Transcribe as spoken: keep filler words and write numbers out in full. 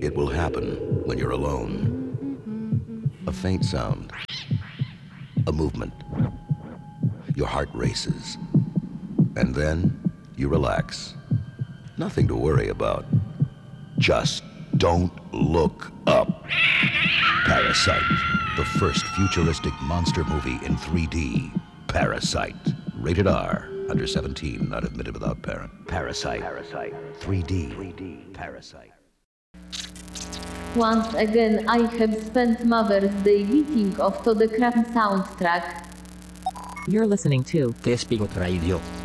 It will happen when you're alone. A faint sound. A movement. Your heart races. And then you relax. Nothing to worry about. Just don't look up. Parasite, the first futuristic monster movie in three D. Parasite. Rated R. Under seventeen, not admitted without parent. Parasite. Parasite. three D. three D. Parasite. Once again I have spent Mother's Day beating off to the crap soundtrack. You're listening to T-Spigot Radio.